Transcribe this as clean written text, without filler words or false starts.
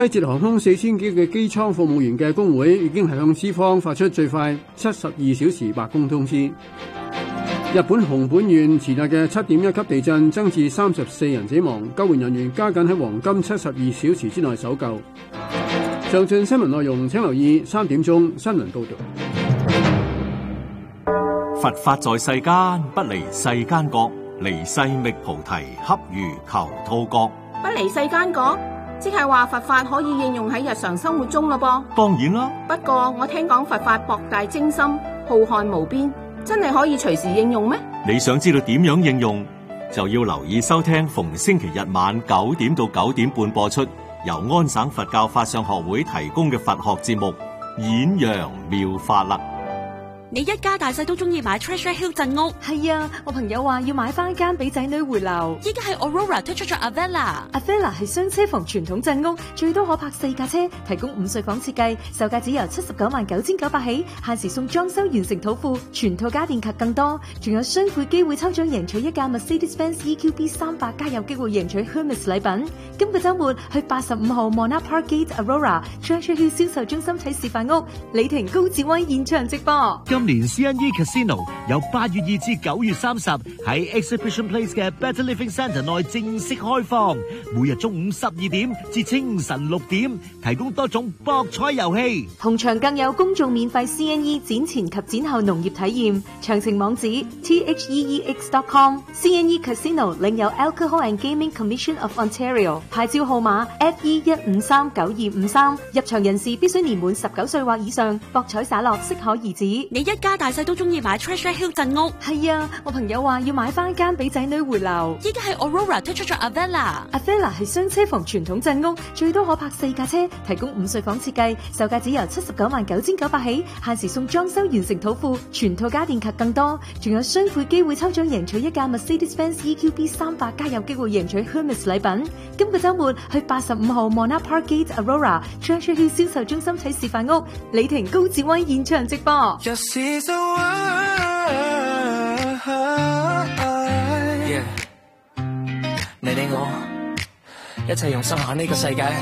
低捷航空4000幾嘅機艙服務員嘅工會已經係向資方發出最快72小時罷工通知。日本熊本縣前日嘅7.1級地震增至34人死亡，救援人員加緊喺黃金72小時之內搜救。詳盡新聞內容請留意3點鐘新聞報道。 佛法在世間，不離世間覺，離世覓菩提，恰如求兔角。 不離世間覺，即係話佛法可以應用喺日常生活中咯噃。 當然啦， 不過我聽講佛法博大精深，浩瀚無邊，真係可以隨時應用咩？ 你想知道點樣應用，就要留意收聽逢星期日晚9點到9點半播出，由安省佛教法相學會提供嘅佛學節目《演揚妙法》啦。 你一家大細都中意買 Treasure Hill 鎮屋。 係啊，我朋友話要買翻間俾仔女回流。 依家係 Aurora 推出咗 Avella 係雙車房傳統鎮屋，最多可泊4架車，提供5睡房設計，售價只由799900起，限時送裝修完成土庫，全套家電及更多，仲有雙倍機會抽獎贏取一架 Mercedes-Benz EQB 300，加有機會贏取 Hermes 禮品。今個週末去85號 Monarch Park Gate Aurora Treasure Hill 銷售中心睇示範屋，李婷高志威現場直播。 今年 CNE Casino 由8月2至9月30喺 Exhibition Place 嘅 Better Living Centre 內正式開放，每日中午12點至清晨6點，提供多種博彩遊戲， 同場更有公眾免費 CNE 展前及展後農業體驗。詳情網址 theex.com。 CNE Casino 領有 Alcohol and Gaming Commission of Ontario 牌照號碼 FE1539253，入場人士必須年滿19歲或以上，博彩灑落適可而止。 你一家大細都中意買 Treasure Hill 鎮屋。 係啊，我朋友話要買翻間俾仔女回流。 依家係 Aurora 推出咗 Avella 係雙車房傳統鎮屋，最多可泊4架車，提供5睡房設計，售價只由799900起，限時送裝修完成土庫，全套家電及更多，仲有雙倍機會抽獎贏取一架 Mercedes-Benz EQB 300，加有機會贏取 Hermes 禮品。今個週末去85號 Monarch Park Gate Aurora Treasure Hill 銷售中心睇示範屋，李婷高志威現場直播。 你我一齊用心下呢個世界。